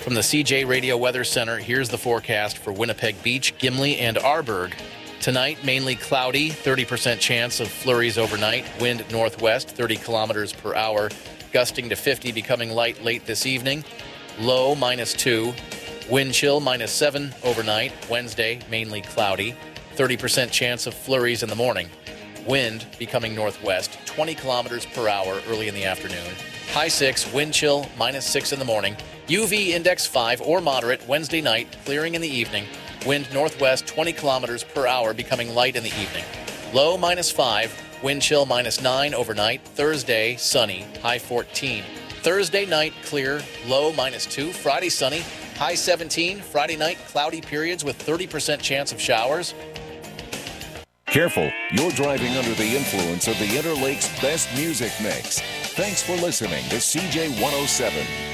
From the CJ Radio Weather Center, here's the forecast for Winnipeg Beach, Gimli, and Arborg. Tonight, mainly cloudy, 30% chance of flurries overnight. Wind northwest, 30 kilometers per hour, gusting to 50, becoming light late this evening. Low, -2. Wind chill, -7 overnight. Wednesday, mainly cloudy, 30% chance of flurries in the morning. Wind becoming northwest, 20 kilometers per hour early in the afternoon. High 6, wind chill, -6 in the morning. UV index 5 or moderate Wednesday night, clearing in the evening. Wind northwest 20 kilometers per hour, becoming light in the evening. Low -5, wind chill -9 overnight. Thursday, sunny, high 14. Thursday night, clear, low -2. Friday, sunny, high 17. Friday night, cloudy periods with 30% chance of showers. Careful, you're driving under the influence of the Interlake's best music mix. Thanks for listening to CJ 107.